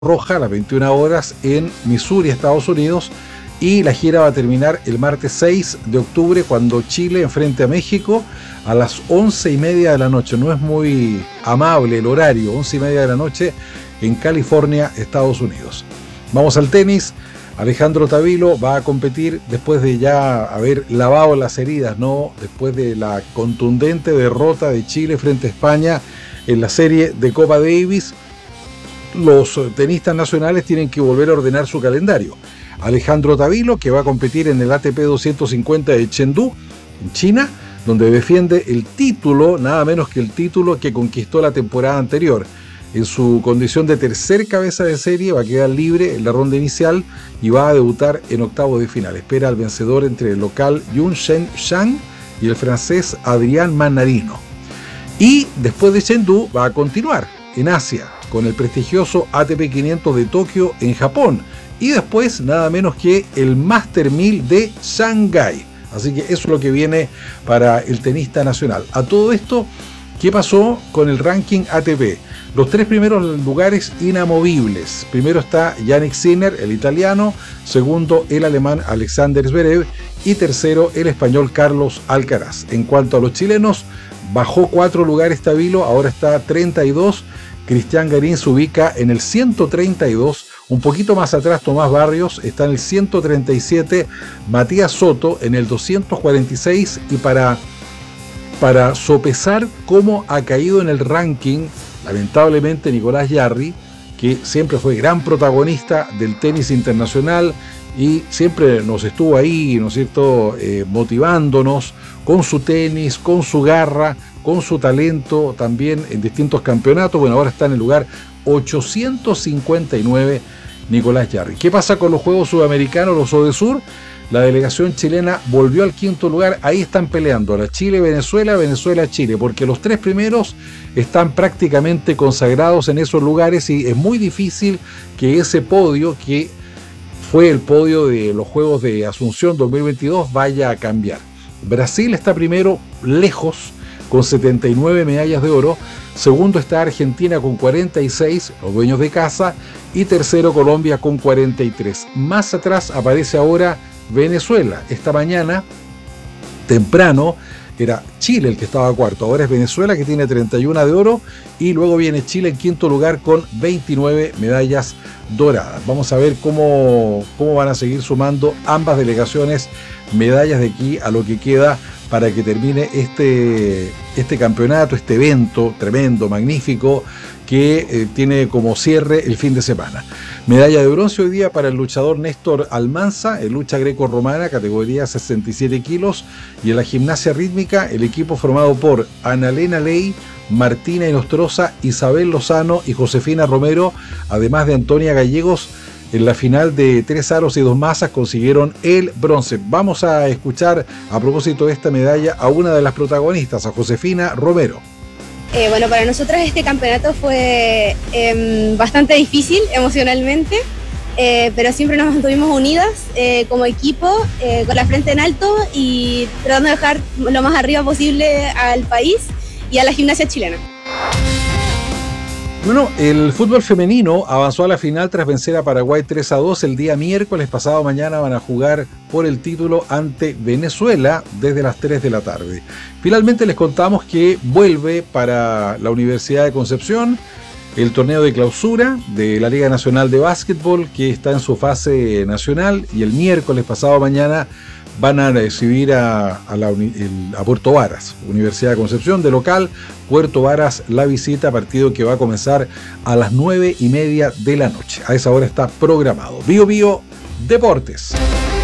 roja a las 21 horas en Missouri, Estados Unidos, y la gira va a terminar el martes 6 de octubre cuando Chile enfrente a México a las 11:30 de la noche. No es muy amable el horario, 11:30 de la noche en California, Estados Unidos. Vamos al tenis. Alejandro Tavilo va a competir después de ya haber lavado las heridas, ¿no? Después de la contundente derrota de Chile frente a España en la serie de Copa Davis. Los tenistas nacionales tienen que volver a ordenar su calendario. Alejandro Tavilo, que va a competir en el ATP 250 de Chengdu, en China, donde defiende el título, nada menos que el título que conquistó la temporada anterior. En su condición de tercer cabeza de serie va a quedar libre en la ronda inicial y va a debutar en octavos de final. Espera al vencedor entre el local Yun Shen Shang y el francés Adrián Mannarino. Y después de Chengdu va a continuar en Asia con el prestigioso ATP 500 de Tokio en Japón. Y después nada menos que el Master 1000 de Shanghái. Así que eso es lo que viene para el tenista nacional. A todo esto, ¿qué pasó con el ranking ATP? Los tres primeros lugares inamovibles. Primero está Jannik Sinner, el italiano. Segundo, el alemán Alexander Zverev. Y tercero, el español Carlos Alcaraz. En cuanto a los chilenos, bajó 4 lugares Tavilo, ahora está 32. Cristian Garín se ubica en el 132. Un poquito más atrás Tomás Barrios está en el 137. Matías Soto en el 246. Y para sopesar cómo ha caído en el ranking, lamentablemente, Nicolás Jarry, que siempre fue gran protagonista del tenis internacional y siempre nos estuvo ahí, ¿no es cierto?, motivándonos con su tenis, con su garra, con su talento también en distintos campeonatos. Bueno, ahora está en el lugar 859 Nicolás Jarry. ¿Qué pasa con los Juegos Sudamericanos, los ODESUR? La delegación chilena volvió al quinto lugar. Ahí están peleando la Chile-Venezuela, Venezuela-Chile, porque los tres primeros están prácticamente consagrados en esos lugares y es muy difícil que ese podio, que fue el podio de los Juegos de Asunción 2022, vaya a cambiar. Brasil está primero, lejos, con 79 medallas de oro. Segundo está Argentina con 46, los dueños de casa. Y tercero Colombia con 43. Más atrás aparece ahora Venezuela. Esta mañana, temprano, era Chile el que estaba cuarto. Ahora es Venezuela, que tiene 31 de oro. Y luego viene Chile en quinto lugar con 29 medallas doradas. Vamos a ver cómo van a seguir sumando ambas delegaciones medallas de aquí a lo que queda para que termine este campeonato, este evento tremendo, magnífico, que tiene como cierre el fin de semana. Medalla de bronce hoy día para el luchador Néstor Almanza, en lucha greco-romana, categoría 67 kilos, y en la gimnasia rítmica, el equipo formado por Analena Ley, Martina Inostroza, Isabel Lozano y Josefina Romero, además de Antonia Gallegos. En la final de 3 aros y 2 masas consiguieron el bronce. Vamos a escuchar, a propósito de esta medalla, a una de las protagonistas, a Josefina Romero. Bueno, para nosotras este campeonato fue bastante difícil emocionalmente, pero siempre nos mantuvimos unidas como equipo, con la frente en alto y tratando de dejar lo más arriba posible al país y a la gimnasia chilena. Bueno, el fútbol femenino avanzó a la final tras vencer a Paraguay 3-2 el día miércoles. Pasado mañana van a jugar por el título ante Venezuela desde las 3 de la tarde. Finalmente les contamos que vuelve para la Universidad de Concepción el torneo de clausura de la Liga Nacional de Básquetbol, que está en su fase nacional, y el miércoles pasado mañana van a recibir a Puerto Varas, Universidad de Concepción de local. Puerto Varas la visita, partido que va a comenzar a las 9:30 de la noche. A esa hora está programado. Bio Bio Deportes.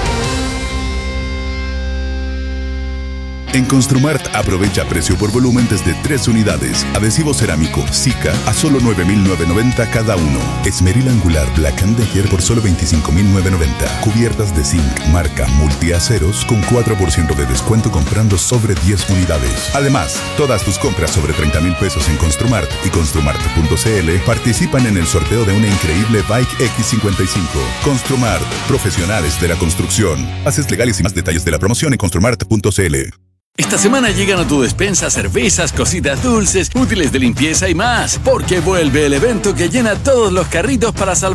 En Construmart aprovecha precio por volumen desde 3 unidades. Adhesivo cerámico Sika a solo 9.990 cada uno. Esmeril angular Black & Decker por solo 25.990. Cubiertas de zinc marca Multiaceros con 4% de descuento comprando sobre 10 unidades. Además, todas tus compras sobre 30,000 pesos en Construmart y Construmart.cl participan en el sorteo de una increíble Bike X55. Construmart, profesionales de la construcción. Bases legales y más detalles de la promoción en Construmart.cl. Esta semana llegan a tu despensa cervezas, cositas dulces, útiles de limpieza y más, porque vuelve el evento que llena todos los carritos para salvar